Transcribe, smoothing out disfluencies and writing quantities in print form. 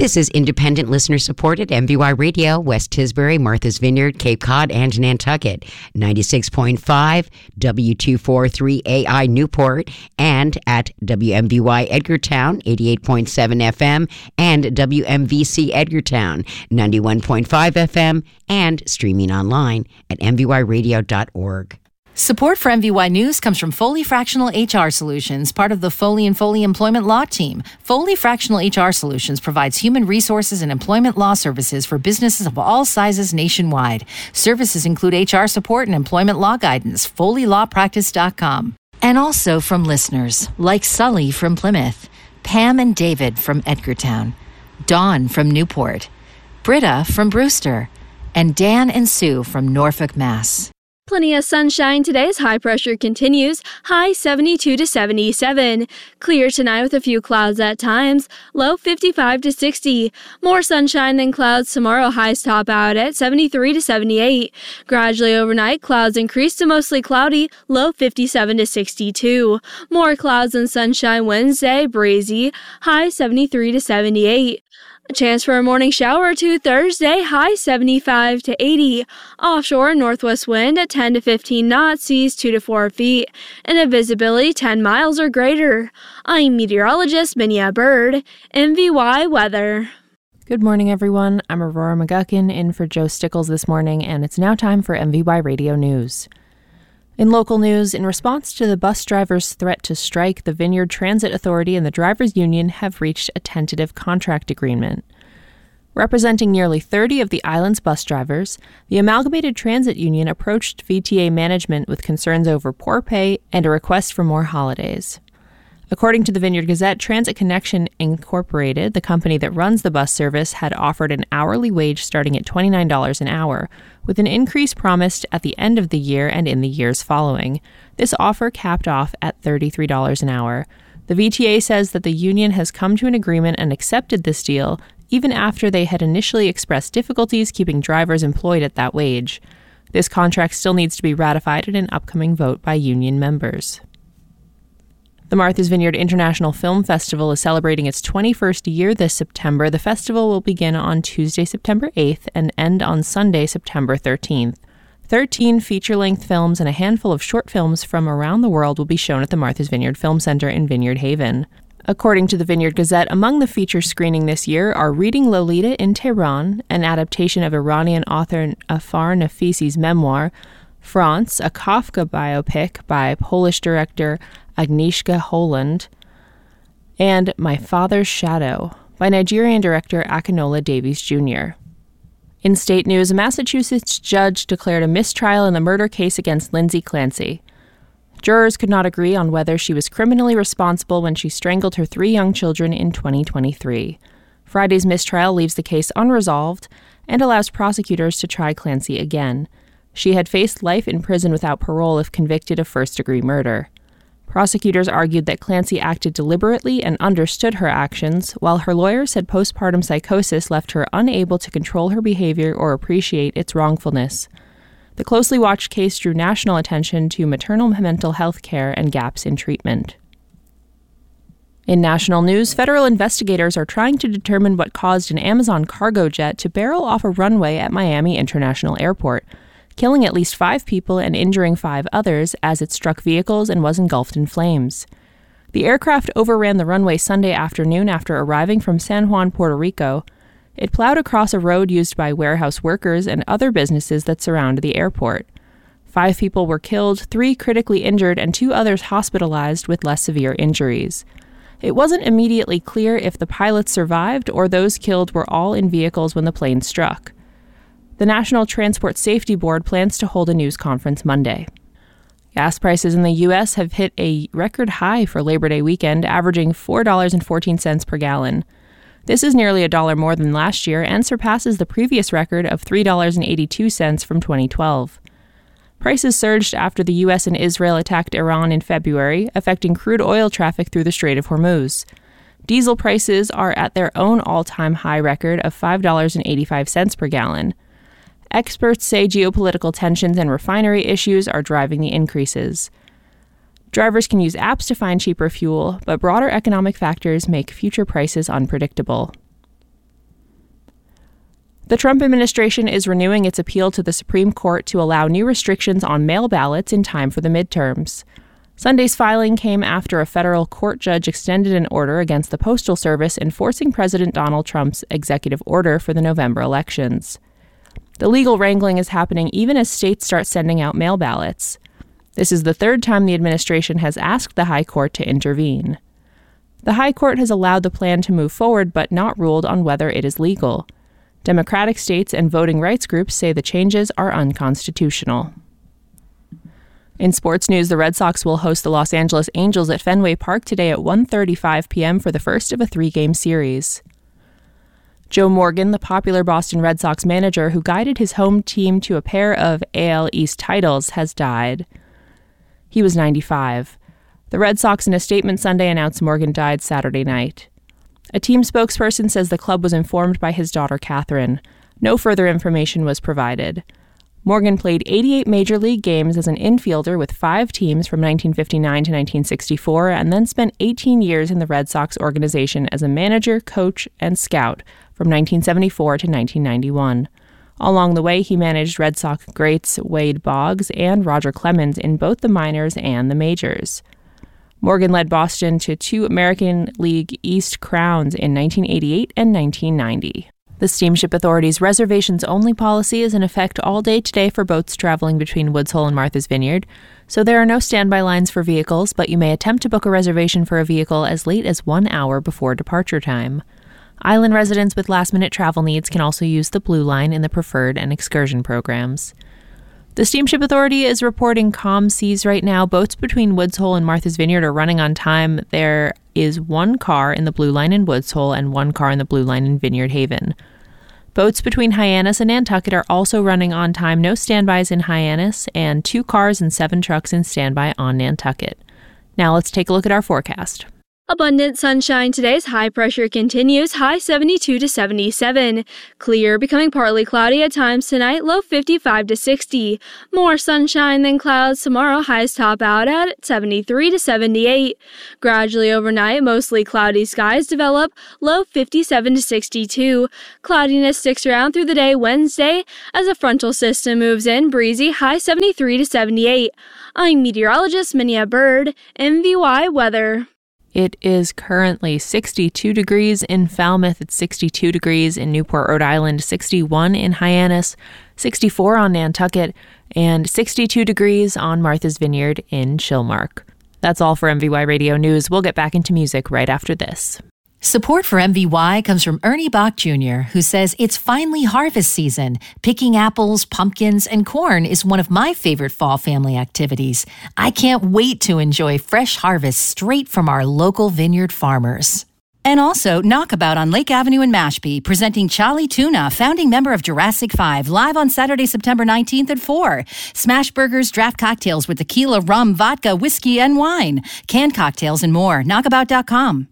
This is independent listener-supported MVY Radio, West Tisbury, Martha's Vineyard, Cape Cod, and Nantucket, 96.5, W243AI Newport, and at WMVY Edgartown, 88.7 FM, and WMVC Edgartown, 91.5 FM, and streaming online at mvyradio.org. Support for MVY News comes from Foley Fractional HR Solutions, part of the Foley & Foley Employment Law Team. Foley Fractional HR Solutions provides human resources and employment law services for businesses of all sizes nationwide. Services include HR support and employment law guidance. FoleyLawPractice.com. And also from listeners like Sully from Plymouth, Pam and David from Edgartown, Dawn from Newport, Britta from Brewster, and Dan and Sue from Norfolk, Mass. Plenty of sunshine today's high pressure continues, high 72 to 77. Clear tonight with a few clouds at times, low 55 to 60. More sunshine than clouds tomorrow, highs top out at 73 to 78. Gradually overnight, clouds increase to mostly cloudy, low 57 to 62. More clouds and sunshine Wednesday, breezy, high 73 to 78. A chance for a morning shower or two Thursday, high 75 to 80. Offshore, northwest wind at 10 to 15 knots, seas 2 to 4 feet, and a visibility 10 miles or greater. I'm meteorologist Minya Bird, MVY Weather. Good morning, everyone. I'm Aurora McGuckin in for Joe Stickles this morning, and it's now time for MVY Radio News. In local news, in response to the bus drivers' threat to strike, the Vineyard Transit Authority and the Drivers' Union have reached a tentative contract agreement. Representing nearly 30 of the island's bus drivers, the Amalgamated Transit Union approached VTA management with concerns over poor pay and a request for more holidays. According to the Vineyard Gazette, Transit Connection Incorporated, the company that runs the bus service, had offered an hourly wage starting at $29 an hour, with an increase promised at the end of the year and in the years following. This offer capped off at $33 an hour. The VTA says that the union has come to an agreement and accepted this deal, even after they had initially expressed difficulties keeping drivers employed at that wage. This contract still needs to be ratified in an upcoming vote by union members. The Martha's Vineyard International Film Festival is celebrating its 21st year this September. The festival will begin on Tuesday, September 8th, and end on Sunday, September 13th. 13 feature-length films and a handful of short films from around the world will be shown at the Martha's Vineyard Film Center in Vineyard Haven. According to the Vineyard Gazette, among the features screening this year are Reading Lolita in Tehran, an adaptation of Iranian author Afar Nafisi's memoir, France, a Kafka biopic by Polish director Agnieszka Holland, and My Father's Shadow by Nigerian director Akinola Davies Jr. In state news, a Massachusetts judge declared a mistrial in the murder case against Lindsay Clancy. Jurors could not agree on whether she was criminally responsible when she strangled her 3 young children in 2023. Friday's mistrial leaves the case unresolved and allows prosecutors to try Clancy again. She had faced life in prison without parole if convicted of first-degree murder. Prosecutors argued that Clancy acted deliberately and understood her actions, while her lawyer said postpartum psychosis left her unable to control her behavior or appreciate its wrongfulness. The closely watched case drew national attention to maternal mental health care and gaps in treatment. In national news, federal investigators are trying to determine what caused an Amazon cargo jet to barrel off a runway at Miami International Airport, killing at least 5 people and injuring 5 others as it struck vehicles and was engulfed in flames. The aircraft overran the runway Sunday afternoon after arriving from San Juan, Puerto Rico. It plowed across a road used by warehouse workers and other businesses that surround the airport. 5 people were killed, 3 critically injured, and 2 others hospitalized with less severe injuries. It wasn't immediately clear if the pilots survived or those killed were all in vehicles when the plane struck. The National Transport Safety Board plans to hold a news conference Monday. Gas prices in the U.S. have hit a record high for Labor Day weekend, averaging $4.14 per gallon. This is nearly $1 more than last year and surpasses the previous record of $3.82 from 2012. Prices surged after the U.S. and Israel attacked Iran in February, affecting crude oil traffic through the Strait of Hormuz. Diesel prices are at their own all-time high record of $5.85 per gallon. Experts say geopolitical tensions and refinery issues are driving the increases. Drivers can use apps to find cheaper fuel, but broader economic factors make future prices unpredictable. The Trump administration is renewing its appeal to the Supreme Court to allow new restrictions on mail ballots in time for the midterms. Sunday's filing came after a federal court judge extended an order against the Postal Service enforcing President Donald Trump's executive order for the November elections. The legal wrangling is happening even as states start sending out mail ballots. This is the third time the administration has asked the High Court to intervene. The High Court has allowed the plan to move forward but not ruled on whether it is legal. Democratic states and voting rights groups say the changes are unconstitutional. In sports news, the Red Sox will host the Los Angeles Angels at Fenway Park today at 1:35 p.m. for the first of a 3-game series. Joe Morgan, the popular Boston Red Sox manager who guided his home team to a pair of AL East titles, has died. He was 95. The Red Sox, in a statement Sunday, announced Morgan died Saturday night. A team spokesperson says the club was informed by his daughter, Catherine. No further information was provided. Morgan played 88 Major League games as an infielder with 5 teams from 1959 to 1964, and then spent 18 years in the Red Sox organization as a manager, coach, and scout from 1974 to 1991. Along the way, he managed Red Sox greats Wade Boggs and Roger Clemens in both the minors and the majors. Morgan led Boston to 2 American League East crowns in 1988 and 1990. The Steamship Authority's reservations-only policy is in effect all day today for boats traveling between Woods Hole and Martha's Vineyard, so there are no standby lines for vehicles, but you may attempt to book a reservation for a vehicle as late as 1 hour before departure time. Island residents with last-minute travel needs can also use the Blue Line in the Preferred and Excursion programs. The Steamship Authority is reporting calm seas right now. Boats between Woods Hole and Martha's Vineyard are running on time. There is 1 car in the Blue Line in Woods Hole and 1 car in the Blue Line in Vineyard Haven. Boats between Hyannis and Nantucket are also running on time. No standbys in Hyannis, and 2 cars and 7 trucks in standby on Nantucket. Now let's take a look at our forecast. Abundant sunshine. Today's high pressure continues, high 72 to 77. Clear, becoming partly cloudy at times tonight, low 55 to 60. More sunshine than clouds tomorrow, highs top out at 73 to 78. Gradually overnight, mostly cloudy skies develop, low 57 to 62. Cloudiness sticks around through the day Wednesday as a frontal system moves in, breezy, high 73 to 78. I'm meteorologist Minia Bird, MVY Weather. It is currently 62 degrees in Falmouth. It's 62 degrees in Newport, Rhode Island, 61 in Hyannis, 64 on Nantucket, and 62 degrees on Martha's Vineyard in Chilmark. That's all for MVY Radio News. We'll get back into music right after this. Support for MVY comes from Ernie Bach Jr., who says it's finally harvest season. Picking apples, pumpkins, and corn is one of my favorite fall family activities. I can't wait to enjoy fresh harvests straight from our local vineyard farmers. And also, Knockabout on Lake Avenue in Mashpee, presenting Charlie Tuna, founding member of Jurassic 5, live on Saturday, September 19th at 4. Smash burgers, draft cocktails with tequila, rum, vodka, whiskey, and wine. Canned cocktails and more. Knockabout.com.